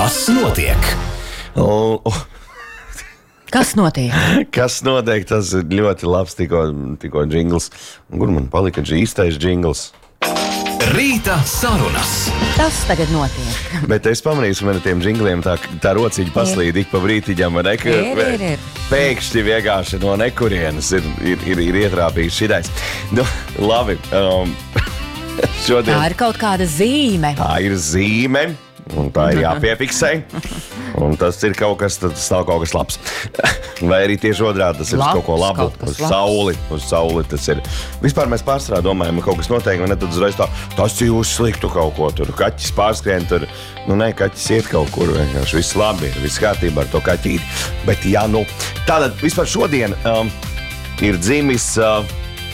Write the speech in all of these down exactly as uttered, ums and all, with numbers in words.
Kas notiek? O, o. Kas notiek? Kas notiek? Tas ir ļoti labs tikko, tikko džingls. Kur man palika īstais džingls? Rīta sarunas. Tas tagad notiek. Bet es pamanīju, ka man ar tiem džingliem tā, tā rociņa paslīd ik pa brītiņam. Ne, ka, ir, ir, ir. Pēkšņi vienkārši no nekurienes ir, ir, ir, ir ietrāpījis šitais. Nu, labi. Um, šodien... Tā ir kaut kāda zīme. Tā ir zīme. Un tā ir jāpiefiksē. Un tas ir kaut kas, tas nav kaut kas labs. Vai arī tieši otrādi, tas ir Labs, kaut ko labu. kaut Uz kas sauli, uz sauli tas ir. Vispār mēs pārsvarā domājam, ka kaut kas notiek, un ne tad uzreiz tā, tas ir uz sliktu kaut ko tur. Kaķis pārskrien tur, nu ne, kaķis iet kaut kur, vienkārši viss labi ir, viss kārtībā ar to kaķīti. Bet jā, nu, tātad vispār šodien um, ir dzimis uh,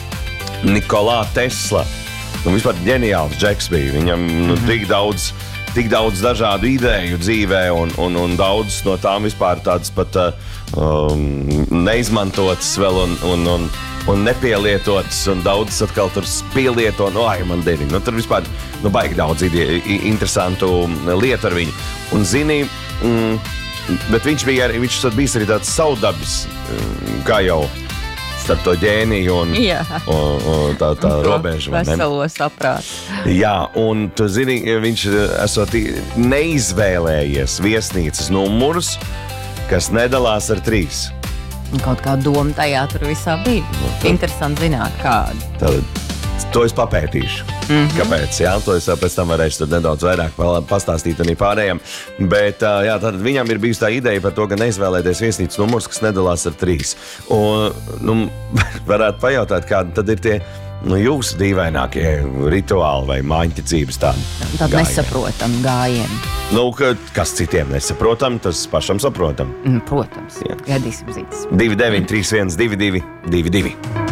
Nikolā Tesla. Nu, vispār ģeniāls džeks bija. Viņam nu, mm-hmm. tik daudz... tik daudz dažādu ideju dzīvē, un, un, un daudz no tām vispār tādas pat um, neizmantotas vēl un, un, un, un nepielietotas, un daudz atkal tur pielieto, no ai, man deni. Nu, tur vispār nu, baigi daudz ide, interesantu lietu ar viņu. Un zini, mm, bet viņš bija arī, viņš bijis arī tāds saudabis, kā jau starp to ģēniju un, un, un tā, tā robeža. Veselo saprātu. Jā, un tu zini, viņš esot neizvēlējies viesnīcas numurus, kas nedalās ar trīs. Kaut kā doma tajā tur visā bija. Nu, interesanti zināt, kāda. Tad, to es papētīšu. Mm-hmm. Kāpēc? Jā, to es pēc tam varēšu nedaudz vairāk pastāstīt arī pārējiem. Bet jā, tad viņam ir bijusi tā ideja par to, ka neizvēlēties viesnīcas numurs, kas nedalās ar trīs. Un, nu, varētu pajautāt, kādi tad ir tie nu, jūsu dīvainākie rituāli vai māņķicības tādi. Tad nesaprotam gājieni. Nu, ka, kas citiem nesaprotam, tas pašam saprotam. Mm, protams. Jā. Gadīsim zītes. divi deviņi trīs viens divi divi divi divi.